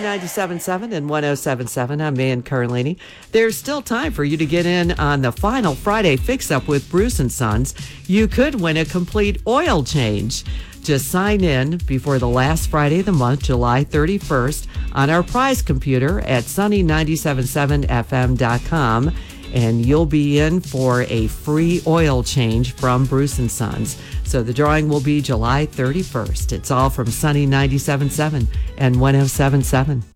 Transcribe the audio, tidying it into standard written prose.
97.7 and 107.7. I'm Van Carlini. There's still time for you to get in on the final Friday fix-up with Bruce & Sons. You could win a complete oil change. Just sign in before the last Friday of the month, July 31st, on our prize computer at sunny977fm.com, and you'll be in for a free oil change from Bruce & Sons. So the drawing will be July 31st. It's all from Sunny 97.7 and 107.7.